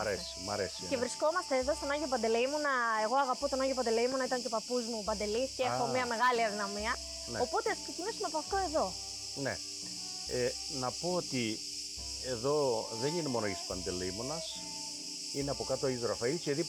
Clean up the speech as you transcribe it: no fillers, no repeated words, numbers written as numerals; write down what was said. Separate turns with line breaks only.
Μ' αρέσει.
Και βρισκόμαστε εδώ στον Άγιο Παντελεήμονα. Εγώ αγαπώ τον Άγιο Παντελεήμονα, ήταν και ο παππούς μου Παντελής και έχω μια μεγάλη αδυναμία.
Ναι.
Οπότε ας ξεκινήσουμε από αυτό εδώ.
Ναι. Να πω ότι εδώ δεν είναι μόνο Άγιος Παντελεήμονας, είναι από κάτω ο Άγιος Ραφαήλ και